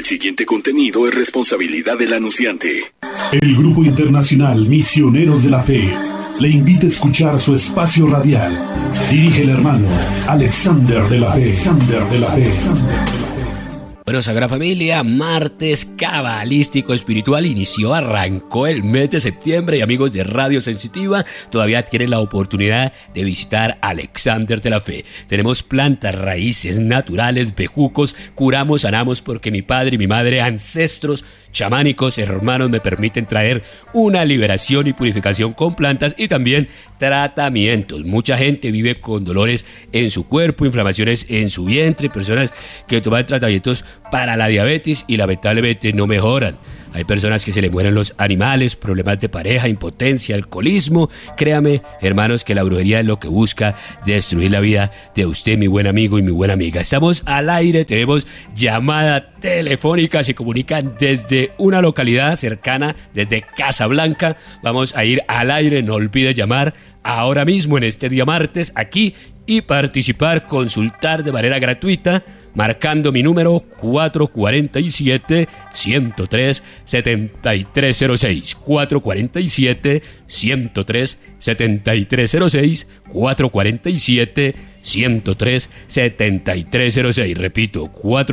siguiente contenido es responsabilidad del anunciante. El Grupo Internacional Misioneros de la Fe le invita a escuchar su espacio radial. Dirige el hermano Alexander de la Fe. Bueno, Sagrada Familia, martes cabalístico espiritual arrancó el mes de septiembre y amigos de Radio Sensitiva todavía tienen la oportunidad de visitar Alexander de la Fe. Tenemos plantas, raíces naturales, bejucos, curamos, sanamos porque mi padre y mi madre, ancestros chamánicos, hermanos, me permiten traer una liberación y purificación con plantas y también tratamientos. Mucha gente vive con dolores en su cuerpo, inflamaciones en su vientre, personas que toman tratamientos para la diabetes y lamentablemente no mejoran. Hay personas que se le mueren los animales, problemas de pareja, impotencia, alcoholismo. Créame, hermanos, que la brujería es lo que busca destruir la vida de usted, mi buen amigo y mi buena amiga. Estamos al aire, tenemos llamada telefónica, se comunican desde una localidad cercana, desde Casablanca. Vamos a ir al aire, no olvide llamar ahora mismo en este día martes aquí y participar, consultar de manera gratuita, marcando mi número 447-103-7306, 447-103-7306, 447-103-7306, repito,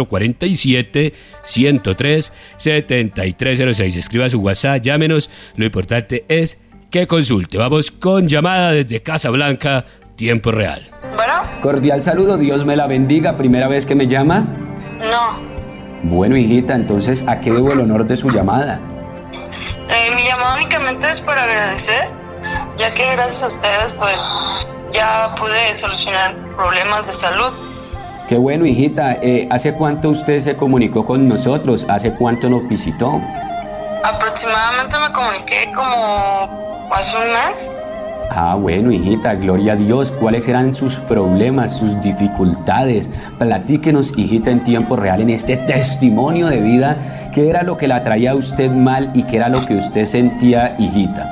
447-103-7306, escriba su WhatsApp, llámenos, lo importante es que consulte. Vamos con llamada desde Casablanca, tiempo real. Bueno. Cordial saludo, Dios me la bendiga. ¿Primera vez que me llama? No. Bueno, hijita, entonces, ¿a qué debo el honor de su llamada? Mi llamada únicamente es para agradecer, ya que gracias a ustedes, pues, ya pude solucionar problemas de salud. Qué bueno, hijita. ¿Hace cuánto usted se comunicó con nosotros? ¿Hace cuánto nos visitó? Aproximadamente me comuniqué como hace un mes. Ah, bueno, hijita, gloria a Dios. ¿Cuáles eran sus problemas, sus dificultades? Platíquenos, hijita, en tiempo real, en este testimonio de vida, ¿qué era lo que la traía a usted mal y qué era lo que usted sentía, hijita?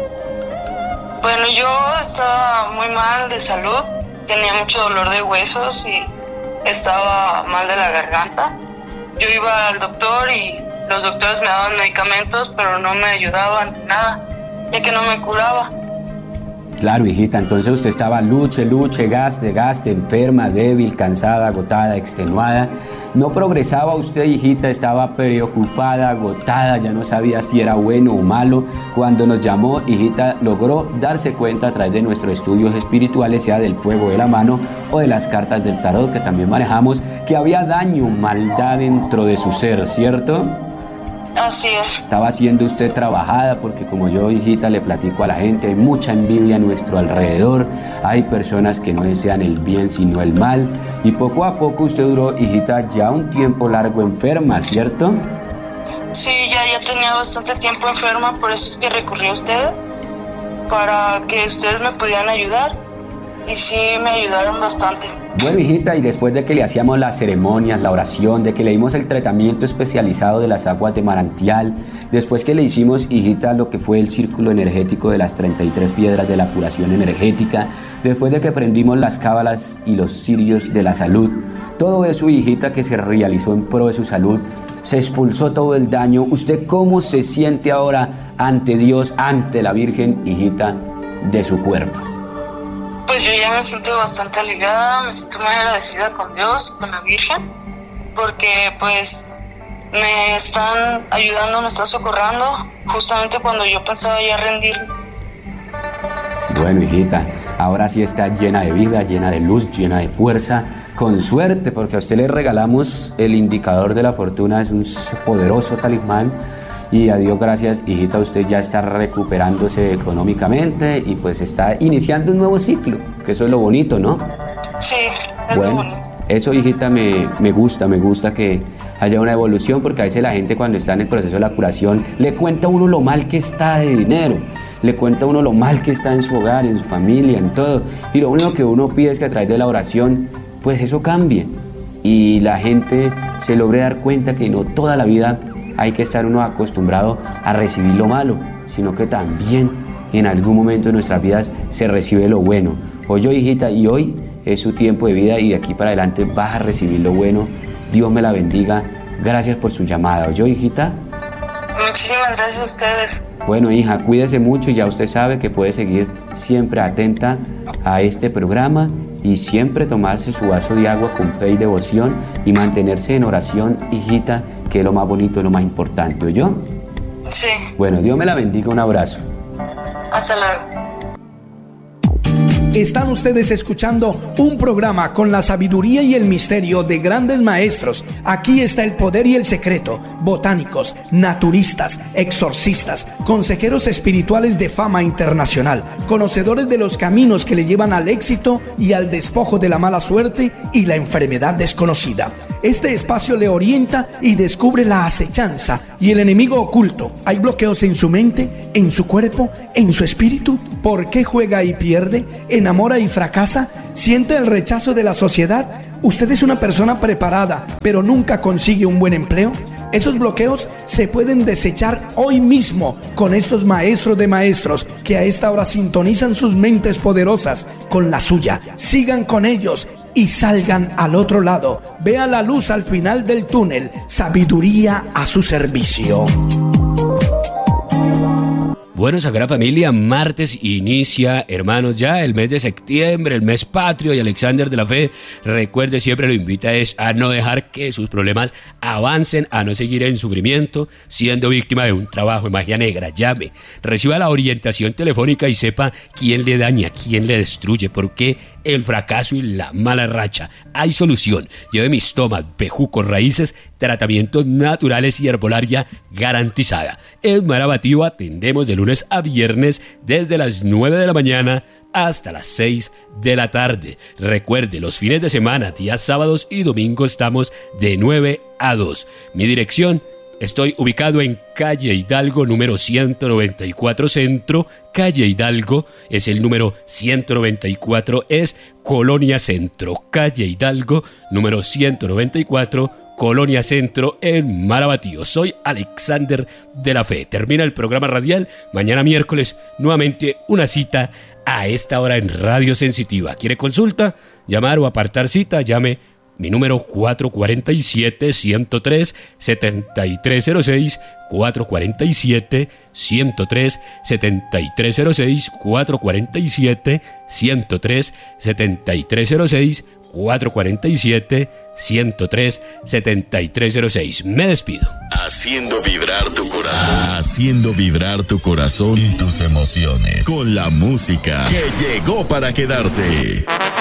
Bueno, yo estaba muy mal de salud, tenía mucho dolor de huesos y estaba mal de la garganta. Yo iba al doctor y los doctores me daban medicamentos, pero no me ayudaban nada, ya que no me curaba. Claro, hijita, entonces usted estaba luche, gaste, enferma, débil, cansada, agotada, extenuada. No progresaba usted, hijita, estaba preocupada, agotada, ya no sabía si era bueno o malo. Cuando nos llamó, hijita, logró darse cuenta a través de nuestros estudios espirituales, sea del fuego de la mano o de las cartas del tarot que también manejamos, que había daño, maldad dentro de su ser, ¿cierto? Así es. Estaba siendo usted trabajada porque, como yo, hijita, le platico a la gente, hay mucha envidia a nuestro alrededor, hay personas que no desean el bien sino el mal, y poco a poco usted duró, hijita, ya un tiempo largo enferma, ¿cierto? Sí, ya tenía bastante tiempo enferma, por eso es que recurrí a ustedes para que ustedes me pudieran ayudar, y sí me ayudaron bastante. Bueno, hijita, y después de que le hacíamos las ceremonias, la oración, de que le dimos el tratamiento especializado de las aguas de manantial, después que le hicimos, hijita, lo que fue el círculo energético de las 33 piedras de la curación energética, después de que prendimos las cábalas y los cirios de la salud, todo eso, hijita, que se realizó en pro de su salud, se expulsó todo el daño. ¿Usted cómo se siente ahora ante Dios, ante la Virgen, hijita, de su cuerpo? Pues yo ya me siento bastante aliviada, me siento muy agradecida con Dios, con la Virgen, porque pues me están ayudando, me están socorrando, justamente cuando yo pensaba ya rendirme. Bueno, hijita, ahora sí está llena de vida, llena de luz, llena de fuerza, con suerte, porque a usted le regalamos el indicador de la fortuna, es un poderoso talismán. Y a Dios gracias, hijita, usted ya está recuperándose económicamente y pues está iniciando un nuevo ciclo, que eso es lo bonito, ¿no? Sí, es bueno, lo bonito. Eso, hijita, me gusta que haya una evolución, porque a veces la gente cuando está en el proceso de la curación le cuenta a uno lo mal que está de dinero, le cuenta a uno lo mal que está en su hogar, en su familia, en todo, y lo único que uno pide es que a través de la oración, pues eso cambie y la gente se logre dar cuenta que no toda la vida hay que estar uno acostumbrado a recibir lo malo, sino que también en algún momento de nuestras vidas se recibe lo bueno. Oye, hijita, y hoy es su tiempo de vida y de aquí para adelante vas a recibir lo bueno. Dios me la bendiga, Gracias por su llamada. ¿Oyó, hijita? Muchísimas gracias a ustedes. Bueno, hija, cuídese mucho y ya usted sabe que puede seguir siempre atenta a este programa y siempre tomarse su vaso de agua con fe y devoción y mantenerse en oración, hijita, que es lo más bonito, lo más importante. ¿Oyó? Sí. Bueno, Dios me la bendiga. Un abrazo. Hasta luego. Están ustedes escuchando un programa con la sabiduría y el misterio de grandes maestros. Aquí está el poder y el secreto. Botánicos, naturistas, exorcistas, consejeros espirituales de fama internacional, conocedores de los caminos que le llevan al éxito y al despojo de la mala suerte y la enfermedad desconocida. Este espacio le orienta y descubre la acechanza y el enemigo oculto. ¿Hay bloqueos en su mente, en su cuerpo, en su espíritu? ¿Por qué juega y pierde? ¿Enamora y fracasa? ¿Siente el rechazo de la sociedad? ¿Usted es una persona preparada, pero nunca consigue un buen empleo? Esos bloqueos se pueden desechar hoy mismo con estos maestros de maestros que a esta hora sintonizan sus mentes poderosas con la suya. Sigan con ellos y salgan al otro lado. Vea la luz al final del túnel. Sabiduría a su servicio. Bueno, Sagrada Familia, martes inicia, hermanos, ya el mes de septiembre, el mes patrio, y Alexander de la Fe, recuerde, siempre lo invita es a no dejar que sus problemas avancen, a no seguir en sufrimiento, siendo víctima de un trabajo de magia negra. Llame, reciba la orientación telefónica y sepa quién le daña, quién le destruye, por qué el fracaso y la mala racha. Hay solución. Lleve mistomas, bejucos, raíces, tratamientos naturales y herbolaria garantizada. En Marabativo atendemos de lunes a viernes desde las 9 de la mañana hasta las 6 de la tarde. Recuerde, los fines de semana, días sábados y domingos estamos de 9 a 2. Mi dirección: estoy ubicado en calle Hidalgo, número 194 Centro. Calle Hidalgo es el número 194, es Colonia Centro. Calle Hidalgo, número 194, Colonia Centro, en Marabatido. Soy Alexander de la Fe. Termina el programa radial. Mañana miércoles, nuevamente una cita a esta hora en Radio Sensitiva. ¿Quiere consulta, llamar o apartar cita? Llame. Mi número 447-103-7306, 447-103-7306, 447-103-7306, 447-103-7306. Me despido. Haciendo vibrar tu corazón. Haciendo vibrar tu corazón y tus emociones. Con la música que llegó para quedarse.